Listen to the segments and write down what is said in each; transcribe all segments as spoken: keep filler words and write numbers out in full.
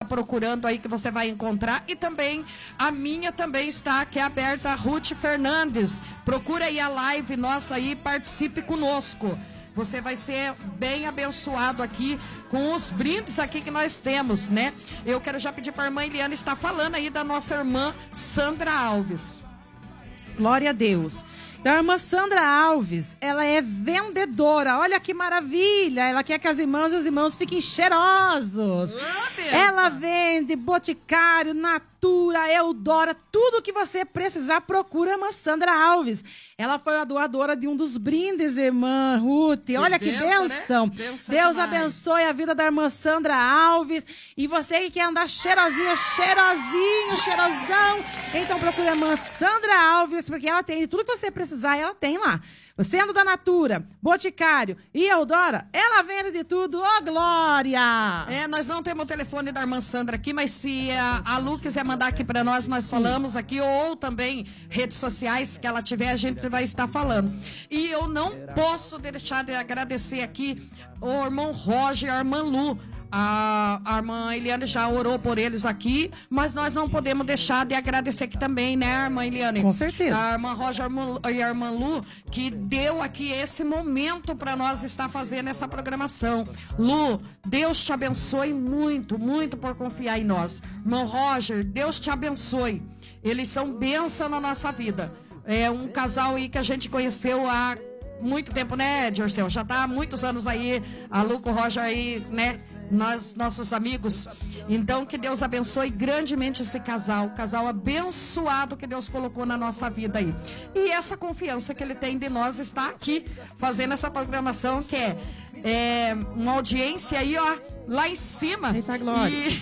procurando aí que você vai encontrar. E também a minha também está, que é aberta, a Ruth Fernandes. Procura aí a live nossa aí, participe conosco. Você vai ser bem abençoado aqui com os brindes aqui que nós temos, né? Eu quero já pedir para a irmã Eliana estar falando aí da nossa irmã Sandra Alves. Glória a Deus. Então, a irmã Sandra Alves, ela é vendedora. Olha que maravilha. Ela quer que as irmãs e os irmãos fiquem cheirosos. Oh, ela vende Boticário, Natura, Eudora, tudo que você precisar, procura a irmã Sandra Alves. Ela foi a doadora de um dos brindes, irmã Ruth. Que Olha benção, que benção. Né? Benção Deus demais. Abençoe a vida da irmã Sandra Alves. E você que quer andar cheirosinha, cheirosinho, cheirosão, então procura a irmã Sandra Alves, porque ela tem tudo que você precisar, ela tem lá. Você anda da Natura, Boticário e Eudora, ela vende de tudo, ô oh, glória! É, nós não temos o telefone da irmã Sandra aqui, mas se a, a Lu quiser mandar aqui para nós, nós falamos aqui, ou também redes sociais que ela tiver, a gente vai estar falando. E eu não posso deixar de agradecer aqui o irmão Roger e a irmã Lu. A, a irmã Eliane já orou por eles aqui, mas nós não podemos deixar de agradecer aqui também, né, irmã Eliane? Com certeza. A irmã Roger e a irmã Lu, que deu aqui esse momento para nós estar fazendo essa programação. Lu, Deus te abençoe muito, muito por confiar em nós. Irmão Roger, Deus te abençoe. Eles são bênção na nossa vida. É um casal aí que a gente conheceu há muito tempo, né, Dirceu? Já tá há muitos anos aí, a Lu com o Roger aí, né? Nós, nossos amigos. Então, que Deus abençoe grandemente esse casal, casal abençoado que Deus colocou na nossa vida aí. E essa confiança que ele tem de nós está aqui, fazendo essa programação que é, é uma audiência aí, ó, lá em cima. Eita glória. E...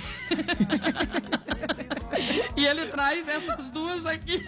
e ele traz essas duas aqui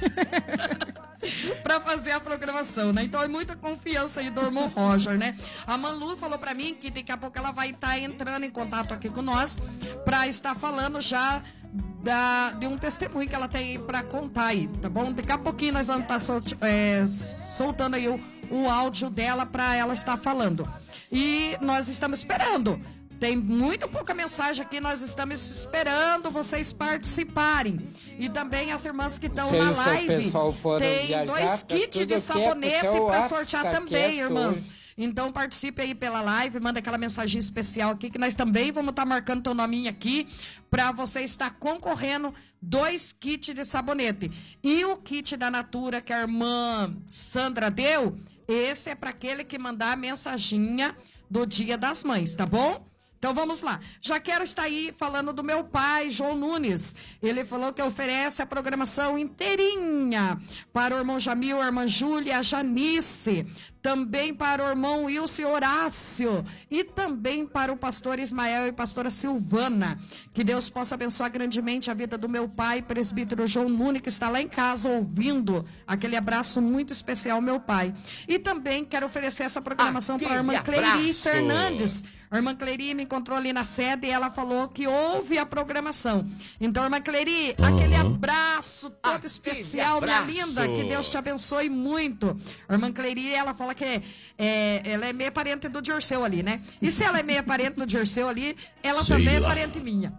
para fazer a programação, né? Então é muita confiança aí do irmão Roger, né? A Manu falou para mim que daqui a pouco ela vai estar tá entrando em contato aqui com nós para estar falando já da, de um testemunho que ela tem para contar aí, tá bom? Daqui a pouquinho nós vamos estar tá sol, é, soltando aí o, o áudio dela para ela estar falando. E nós estamos esperando. Tem muito pouca mensagem aqui, nós estamos esperando vocês participarem. E também as irmãs que estão na live, tem dois kits de sabonete para sortear também, irmãs. Então participe aí pela live, manda aquela mensagem especial aqui, que nós também vamos estar tá marcando teu nominho aqui, para você estar concorrendo dois kits de sabonete. E o kit da Natura que a irmã Sandra deu, esse é para aquele que mandar a mensaginha do Dia das Mães, tá bom? Então vamos lá. Já quero estar aí falando do meu pai, João Nunes. Ele falou que oferece a programação inteirinha para o irmão Jamil, a irmã Júlia, a Janice. Também para o irmão Wilson Horácio. E também para o pastor Ismael e pastora Silvana. Que Deus possa abençoar grandemente a vida do meu pai, presbítero João Nunes, que está lá em casa ouvindo. Aquele abraço muito especial, meu pai. E também quero oferecer essa programação Aquele para a irmã Cleiri Fernandes. A irmã Cleiri me encontrou ali na sede e ela falou que ouve a programação. Então, irmã Cleiri, uhum. aquele abraço todo aquele especial, abraço. Minha linda, que Deus te abençoe muito. A irmã Cleiri, ela fala que é, ela é meia parente do Dirceu ali, né? E se ela é meia parente do Dirceu ali, ela Sei também lá. É parente minha.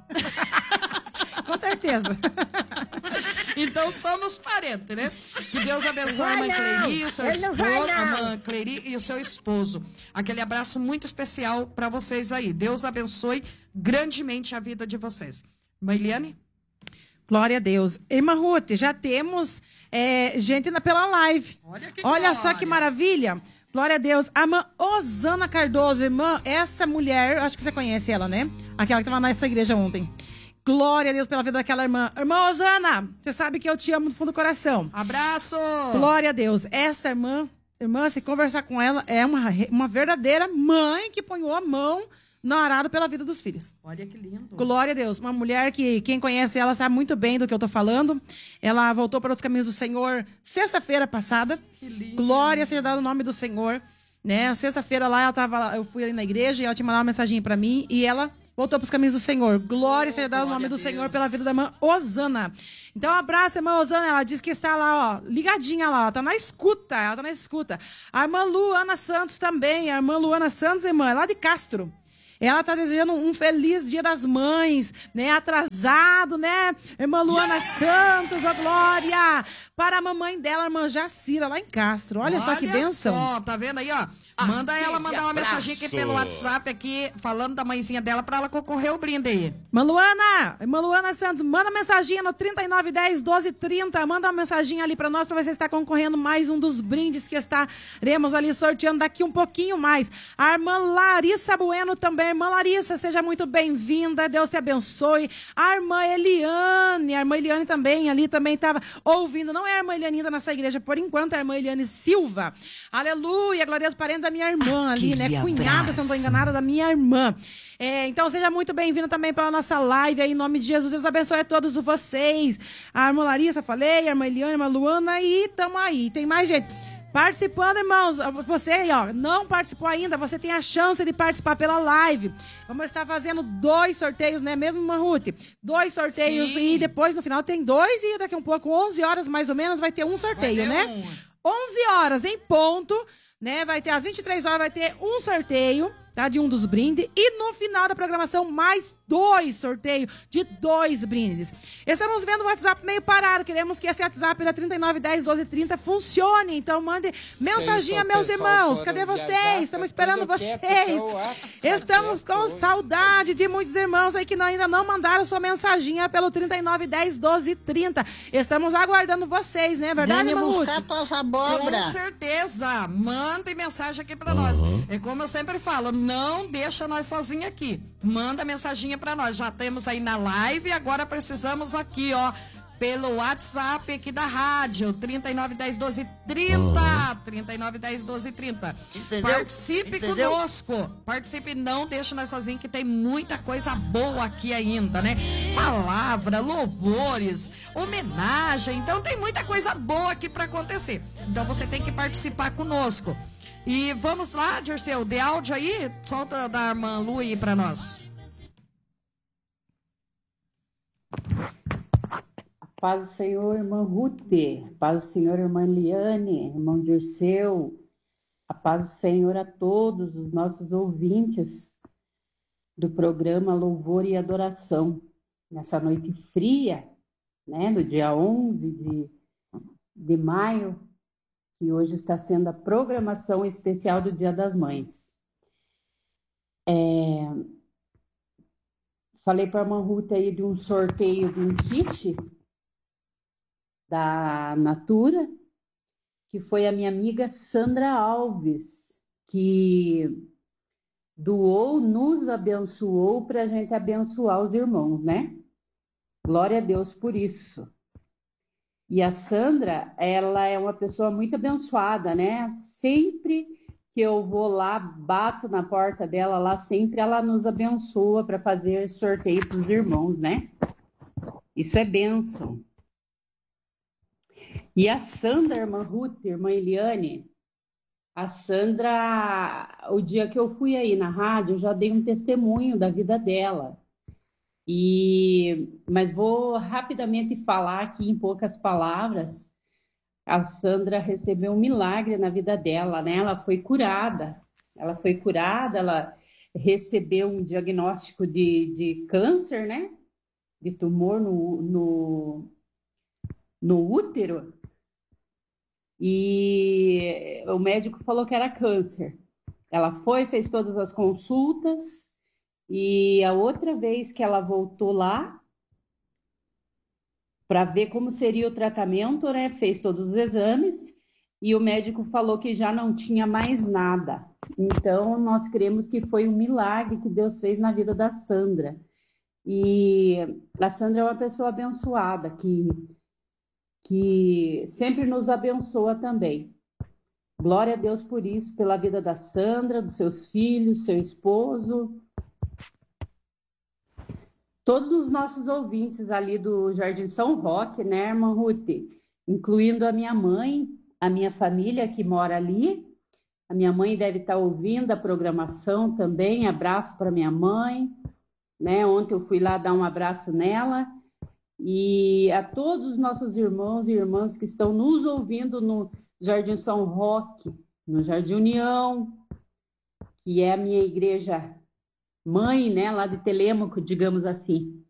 Com certeza. Então somos parentes, né? Que Deus abençoe a irmã Cleiri, o seu esposo, a irmã Cleiri e o seu esposo. Aquele abraço muito especial para vocês aí. Deus abençoe grandemente a vida de vocês. Irmã Eliane? Glória a Deus. Irmã Ruth, já temos é, gente na, pela live. Olha, que Olha só que maravilha. Glória a Deus. A irmã Osana Cardoso, irmã, essa mulher, acho que você conhece ela, né? Aquela que estava nessa igreja ontem. Glória a Deus pela vida daquela irmã. Irmã Osana, você sabe que eu te amo do fundo do coração. Abraço! Glória a Deus. Essa irmã, irmã, se conversar com ela, é uma, uma verdadeira mãe que ponhou a mão no arado pela vida dos filhos. Olha que lindo. Glória a Deus. Uma mulher que, quem conhece ela, sabe muito bem do que eu tô falando. Ela voltou para os caminhos do Senhor sexta-feira passada. Que lindo. Glória seja dada o nome do Senhor. Né? Sexta-feira lá, ela tava, eu fui ali na igreja e ela tinha mandado uma mensagem para mim e ela voltou para os caminhos do Senhor. Glória oh, seja dada o nome do Senhor pela vida da irmã Osana. Então, um abraço, irmã Osana. Ela diz que está lá, ó, ligadinha lá, ó, tá na escuta, ela tá na escuta. A irmã Luana Santos também, a irmã Luana Santos, irmã, é lá de Castro. Ela tá desejando um feliz Dia das Mães, né? Atrasado, né? Irmã Luana yeah! Santos, ó glória! Para a mamãe dela, a irmã Jacira, lá em Castro. Olha, Olha só que bênção. Só, tá vendo aí, ó? Manda ela mandar uma mensagem aqui pelo WhatsApp aqui, falando da mãezinha dela, pra ela concorrer o brinde aí. Maluana, Maluana Santos, manda mensagem no trinta e nove, dez, doze, trinta. Manda uma mensagem ali pra nós, pra você estar concorrendo mais um dos brindes que estaremos ali sorteando daqui um pouquinho mais. A irmã Larissa Bueno também. Irmã Larissa, seja muito bem-vinda. Deus te abençoe. A irmã Eliane, a irmã Eliane também ali também estava ouvindo. Não é a irmã Eliane ainda nessa igreja por enquanto, é a irmã Eliane Silva. Aleluia, glória a Deus, parente da minha irmã ali, né? Abraço. Cunhada, se eu não estou enganada, da minha irmã. É, então, seja muito bem-vindo também para a nossa live aí, em nome de Jesus. Deus abençoe a todos vocês. A irmã Larissa, falei, a irmã Eliane, a irmã Luana, e tamo aí. Tem mais gente participando, irmãos. Você aí, ó, não participou ainda, você tem a chance de participar pela live. Vamos estar fazendo dois sorteios, né? Mesmo, irmã Ruth? Dois sorteios. Sim. E depois, no final, tem dois e daqui a um pouco, onze horas mais ou menos, vai ter um sorteio, né? Um. onze horas em ponto, né? Vai ter às vinte e três horas, vai ter um sorteio, tá? De um dos brindes. E no final da programação, mais dois sorteios de dois brindes. Estamos vendo o WhatsApp meio parado. Queremos que esse WhatsApp da trinta e nove, dez, doze, trinta funcione. Então, mande mensaginha, meus irmãos. Cadê vocês? Estamos esperando vocês. Estamos com saudade de muitos irmãos aí que não, ainda não mandaram sua mensaginha pelo trinta e nove, dez, doze, trinta. Estamos aguardando vocês, né? Verdade, Vem buscar tuas abóbora. Com certeza. Mandem mensagem aqui pra uhum. nós. É como eu sempre falo, não deixa nós sozinhos aqui. Manda mensaginha pra nós. Já temos aí na live, agora precisamos aqui, ó, pelo WhatsApp aqui da rádio, trinta e nove, dez, doze, trinta. Uhum. trinta e nove, dez, doze, trinta. Entendeu? Participe Entendeu? conosco. Participe, não deixe nós sozinhos, que tem muita coisa boa aqui ainda, né? Palavra, louvores, homenagem. Então tem muita coisa boa aqui pra acontecer. Então você tem que participar conosco. E vamos lá, Dirceu, de áudio aí, solta da irmã Lu aí pra nós. Paz do Senhor, irmã Ruth, paz do Senhor, irmã Liane, irmão Dirceu, a paz do Senhor a todos os nossos ouvintes do programa Louvor e Adoração, nessa noite fria, né, do dia onze de, de maio, que hoje está sendo a programação especial do Dia das Mães. É... Falei para a irmã Ruth aí de um sorteio de um kit da Natura, que foi a minha amiga Sandra Alves, que doou, nos abençoou para a gente abençoar os irmãos, né? Glória a Deus por isso. E a Sandra, ela é uma pessoa muito abençoada, né? Sempre que eu vou lá, bato na porta dela lá, sempre ela nos abençoa para fazer sorteio para os irmãos, né? Isso é bênção. E a Sandra, irmã Ruth, irmã Eliane, a Sandra, o dia que eu fui aí na rádio, eu já dei um testemunho da vida dela. E, mas vou rapidamente falar aqui em poucas palavras. A Sandra recebeu um milagre na vida dela, né? Ela foi curada, ela foi curada, ela recebeu um diagnóstico de, de câncer, né? De tumor no, no, no útero. E o médico falou que era câncer. Ela foi, fez todas as consultas. E a outra vez que ela voltou lá para ver como seria o tratamento, né? Fez todos os exames e o médico falou que já não tinha mais nada. Então, nós cremos que foi um milagre que Deus fez na vida da Sandra. E a Sandra é uma pessoa abençoada, que, que sempre nos abençoa também. Glória a Deus por isso, pela vida da Sandra, dos seus filhos, seu esposo. Todos os nossos ouvintes ali do Jardim São Roque, né, irmã Ruth? Incluindo a minha mãe, a minha família que mora ali. A minha mãe deve estar ouvindo a programação também. Abraço para minha mãe. Né? Ontem eu fui lá dar um abraço nela. E a todos os nossos irmãos e irmãs que estão nos ouvindo no Jardim São Roque, no Jardim União, que é a minha igreja mãe, né, lá de Telêmaco, digamos assim.